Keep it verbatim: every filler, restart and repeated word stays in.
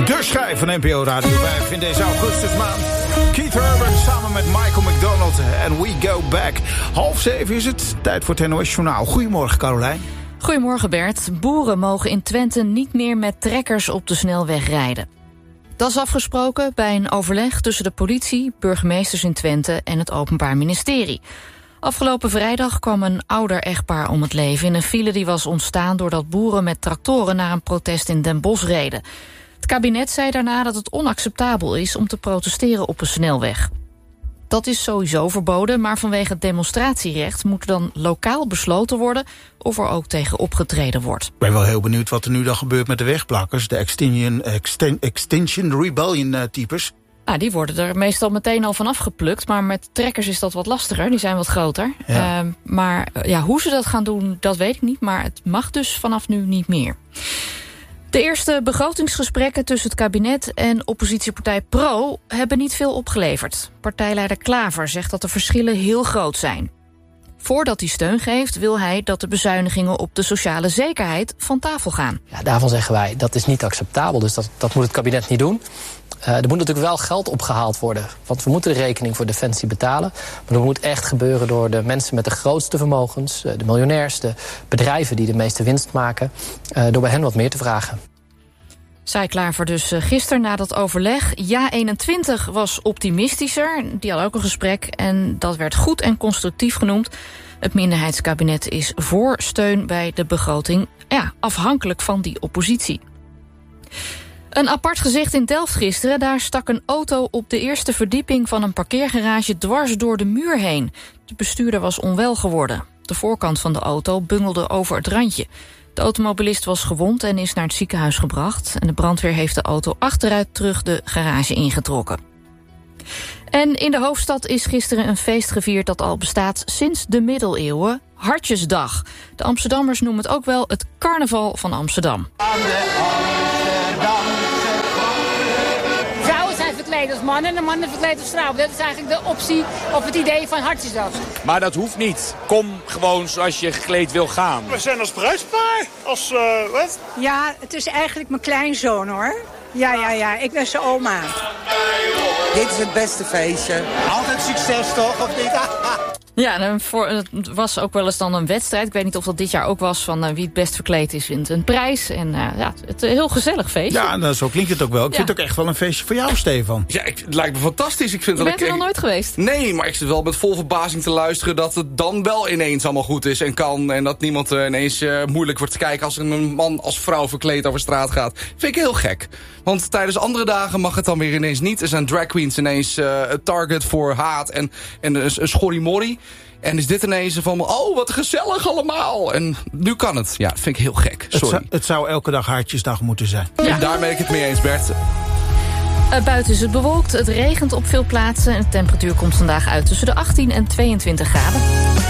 De schijf van N P O Radio vijf in deze augustusmaand. Keith Urban samen met Michael McDonald en We Go Back. Half zeven is het, tijd voor het N O S Journaal. Goedemorgen, Carolijn. Goedemorgen, Bert. Boeren mogen in Twente niet meer met trekkers op de snelweg rijden. Dat is afgesproken bij een overleg tussen de politie, burgemeesters in Twente en het Openbaar Ministerie. Afgelopen vrijdag kwam een ouder echtpaar om het leven in een file die was ontstaan doordat boeren met tractoren naar een protest in Den Bosch reden. Het kabinet zei daarna dat het onacceptabel is om te protesteren op een snelweg. Dat is sowieso verboden, maar vanwege het demonstratierecht moet er dan lokaal besloten worden of er ook tegen opgetreden wordt. Ik ben wel heel benieuwd wat er nu dan gebeurt met de wegplakkers, de Extinction, Extin, Extinction Rebellion uh, types. Nou, die worden er meestal meteen al van afgeplukt, maar met trekkers is dat wat lastiger, die zijn wat groter. Ja. Uh, maar uh, ja, hoe ze dat gaan doen, dat weet ik niet, maar het mag dus vanaf nu niet meer. De eerste begrotingsgesprekken tussen het kabinet en oppositiepartij Pro hebben niet veel opgeleverd. Partijleider Klaver zegt dat de verschillen heel groot zijn. Voordat hij steun geeft, wil hij dat de bezuinigingen op de sociale zekerheid van tafel gaan. Ja, daarvan zeggen wij, dat is niet acceptabel, dus dat, dat moet het kabinet niet doen. Uh, er moet natuurlijk wel geld opgehaald worden, want we moeten de rekening voor Defensie betalen. Maar dat moet echt gebeuren door de mensen met de grootste vermogens, de miljonairs, de bedrijven die de meeste winst maken, uh, door bij hen wat meer te vragen. Zei Klaver dus gisteren na dat overleg. Ja eenentwintig was optimistischer, die had ook een gesprek en dat werd goed en constructief genoemd. Het minderheidskabinet is voor steun bij de begroting, ja, afhankelijk van die oppositie. Een apart gezicht in Delft gisteren. Daar stak een auto op de eerste verdieping van een parkeergarage dwars door de muur heen. De bestuurder was onwel geworden. De voorkant van de auto bungelde over het randje. De automobilist was gewond en is naar het ziekenhuis gebracht. En de brandweer heeft de auto achteruit terug de garage ingetrokken. En in de hoofdstad is gisteren een feest gevierd dat al bestaat sinds de middeleeuwen. Hartjesdag. De Amsterdammers noemen het ook wel het carnaval van Amsterdam. Als mannen en de mannen verkleed als vrouwen. Dat is eigenlijk de optie of het idee van Hartjesdag. Maar dat hoeft niet. Kom gewoon zoals je gekleed wil gaan. We zijn als bruidspaar. Als, uh, wat? Ja, het is eigenlijk mijn kleinzoon, hoor. Ja, ja, ja. Ik ben zijn oma. Dit is het beste feestje. Altijd succes, toch? Of niet? Ja, en voor, het was ook wel eens dan een wedstrijd. Ik weet niet of dat dit jaar ook was van uh, wie het best verkleed is wint een prijs. En uh, ja, het een heel gezellig feest. Ja, nou, zo klinkt het ook wel. Ik ja. vind het ook echt wel een feestje voor jou, Stefan. Ja, ik, het lijkt me fantastisch. Ik vind Je dat bent ik, er nog nooit geweest? Nee, maar ik zit wel met vol verbazing te luisteren dat het dan wel ineens allemaal goed is en kan. En dat niemand uh, ineens uh, moeilijk wordt te kijken als er een man als vrouw verkleed over straat gaat. Vind ik heel gek. Want tijdens andere dagen mag het dan weer ineens niet. Er zijn drag queens ineens uh, het target voor haat en, en een, een schorrimorrie. En is dit ineens van, oh, wat gezellig allemaal. En nu kan het. Ja, vind ik heel gek. Sorry. Het zou, het zou elke dag Hartjesdag moeten zijn. Ja. En daar ben ik het mee eens, Bert. Uh, buiten is het bewolkt, het regent op veel plaatsen. En de temperatuur komt vandaag uit tussen de achttien en tweeëntwintig graden.